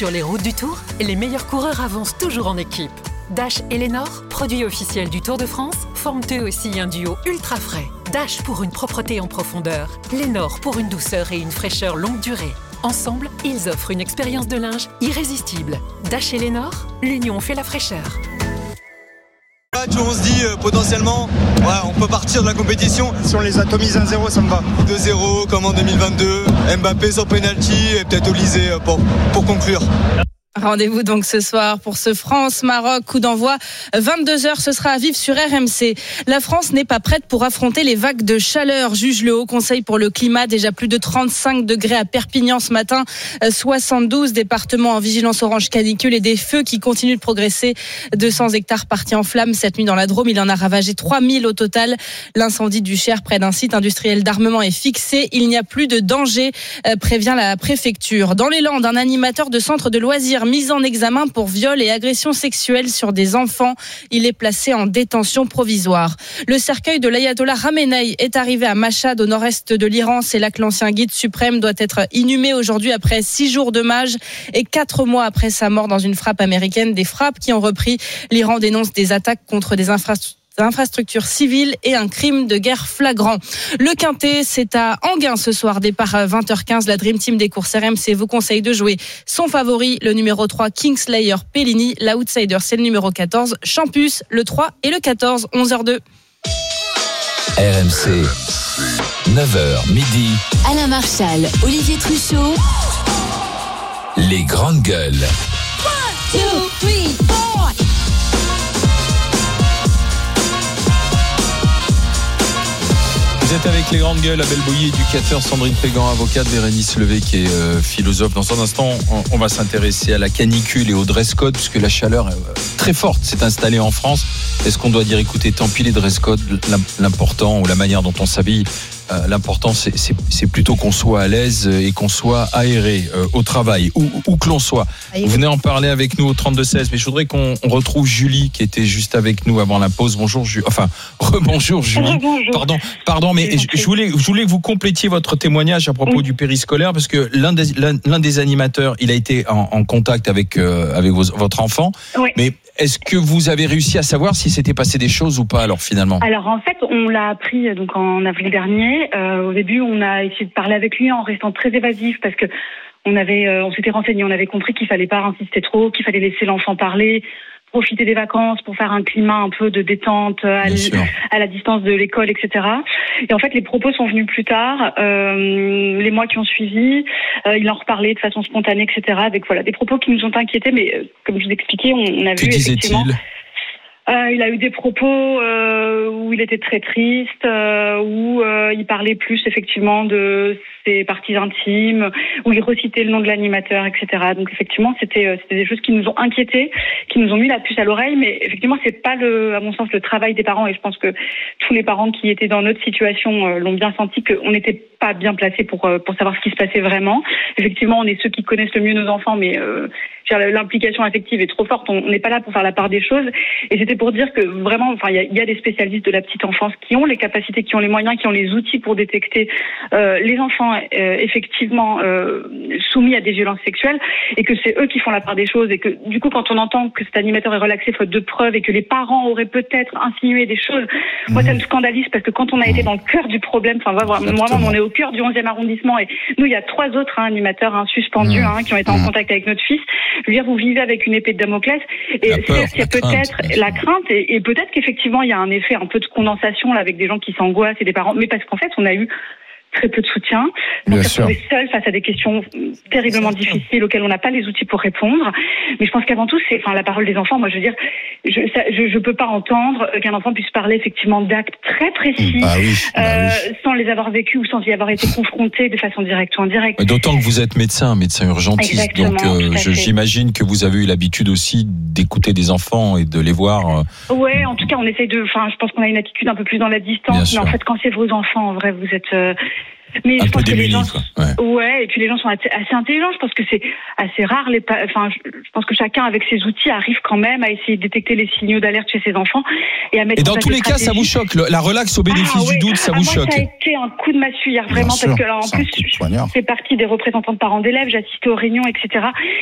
Sur les routes du Tour, les meilleurs coureurs avancent toujours en équipe. Dash et Lénore, produits officiels du Tour de France, forment eux aussi un duo ultra frais. Dash pour une propreté en profondeur, Lénore pour une douceur et une fraîcheur longue durée. Ensemble, ils offrent une expérience de linge irrésistible. Dash et Lénore, l'union fait la fraîcheur. On se dit potentiellement on peut partir de la compétition. Si on les atomise 1-0, ça me va. 2-0 comme en 2022, Mbappé sur penalty et peut-être Olysée pour conclure. Rendez-vous donc ce soir pour ce France-Maroc, coup d'envoi 22h, ce sera à vivre sur RMC. La France n'est pas prête pour affronter les vagues de chaleur, juge le Haut Conseil pour le climat. Déjà plus de 35 degrés à Perpignan ce matin, 72 départements en vigilance orange canicule et des feux qui continuent de progresser. 200 hectares partis en flammes cette nuit dans la Drôme, il en a ravagé 3000 au total. L'incendie du Cher près d'un site industriel d'armement est fixé, il n'y a plus de danger, prévient la préfecture. Dans les Landes, un animateur de centre de loisirs mis en examen pour viol et agression sexuelle sur des enfants. Il est placé en détention provisoire. Le cercueil de l'ayatollah Khamenei est arrivé à Machhad, au nord-est de l'Iran. C'est là que l'ancien guide suprême doit être inhumé aujourd'hui après 6 jours d'hommage et 4 mois après sa mort dans une frappe américaine. Des frappes qui ont repris. L'Iran dénonce des attaques contre des infrastructures civiles et un crime de guerre flagrant. Le Quintet, c'est à Enghien ce soir, départ à 20h15. La Dream Team des courses RMC vous conseille de jouer son favori, le numéro 3, Kingslayer Pellini. L'outsider, c'est le numéro 14, Champus, le 3 et le 14, 11h02. RMC, 9h midi. Alain Marchal, Olivier Truchot. Les grandes gueules. 1, 2, 3, 4. Vous êtes avec les grandes gueules, Abel Boyer, éducateur, Sandrine Pégan, avocate, Bérénice Levé qui est philosophe. Dans un instant, on va s'intéresser à la canicule et au dress code puisque la chaleur très forte s'est installée en France. Est-ce qu'on doit dire, écoutez, tant pis les dress codes, l'important ou la manière dont on s'habille, l'important c'est plutôt qu'on soit à l'aise et qu'on soit aéré au travail, où que l'on soit. Vous venez en parler avec nous au 32-16, mais je voudrais qu'on retrouve Julie qui était juste avec nous avant la pause. Bonjour Julie. Enfin, rebonjour Julie. Pardon, mais je voulais que vous complétiez votre témoignage à propos du périscolaire parce que l'un des animateurs, il a été en contact avec votre enfant. Oui. Mais est-ce que vous avez réussi à savoir si s'était passé des choses ou pas alors finalement? Alors en fait, on l'a appris donc en avril dernier. Au début, on a essayé de parler avec lui en restant très évasif parce que on s'était renseigné, on avait compris qu'il fallait pas insister trop, qu'il fallait laisser l'enfant parler, profiter des vacances pour faire un climat un peu de détente à la distance de l'école, etc. Et en fait, les propos sont venus plus tard, les mois qui ont suivi. Il en reparlait de façon spontanée, etc. Avec des propos qui nous ont inquiétés, mais comme je vous expliquais, on a vu effectivement. Il a eu des propos où il était très triste, où il parlait plus effectivement de ses parties intimes, où il recitait le nom de l'animateur, etc. Donc effectivement, c'était des choses qui nous ont inquiétés, qui nous ont mis la puce à l'oreille, mais effectivement, c'est pas à mon sens, le travail des parents, et je pense que tous les parents qui étaient dans notre situation l'ont bien senti qu'on n'était pas bien placés pour savoir ce qui se passait vraiment. Effectivement, on est ceux qui connaissent le mieux nos enfants, mais l'implication affective est trop forte. On n'est pas là pour faire la part des choses. Et c'était pour dire que vraiment, il y a des spécialistes de la petite enfance qui ont les capacités, qui ont les moyens, qui ont les outils pour détecter les enfants effectivement soumis à des violences sexuelles, et que c'est eux qui font la part des choses, et que du coup, quand on entend que cet animateur est relaxé faute de preuves et que les parents auraient peut-être insinué des choses, moi ça me scandalise parce que quand on a été dans le cœur du problème, moi on est au cœur du 11e arrondissement, et nous il y a 3 autres animateurs suspendus qui ont été en contact avec notre fils. Je veux dire, vous vivez avec une épée de Damoclès, et c'est peut-être la crainte, et peut-être qu'effectivement il y a un effet un peu de condensation là, avec des gens qui s'angoissent et des parents, mais parce qu'en fait on a eu très peu de soutien. On s'est retrouvé seul face à des questions terriblement difficiles auxquelles on n'a pas les outils pour répondre. Mais je pense qu'avant tout, c'est la parole des enfants. Moi, je veux dire, je peux pas entendre qu'un enfant puisse parler effectivement d'actes très précis, sans les avoir vécus ou sans y avoir été confronté de façon directe ou indirecte. D'autant que vous êtes médecin urgentiste. Exactement, donc j'imagine que vous avez eu l'habitude aussi d'écouter des enfants et de les voir. Ouais, en tout cas, on essaye je pense qu'on a une attitude un peu plus dans la distance. Mais en fait, quand c'est vos enfants, en vrai, vous êtes Mais je pense que les gens, et puis les gens sont assez intelligents. Je pense que c'est assez rare. Je pense que chacun avec ses outils arrive quand même à essayer de détecter les signaux d'alerte chez ses enfants et à mettre. Et dans tous les cas, ça vous choque. La relaxe au bénéfice du doute, ça vous choque. Ça a été un coup de massue hier, vraiment, parce que alors en plus, je fais partie des représentants de parents d'élèves. J'ai assisté aux réunions, etc.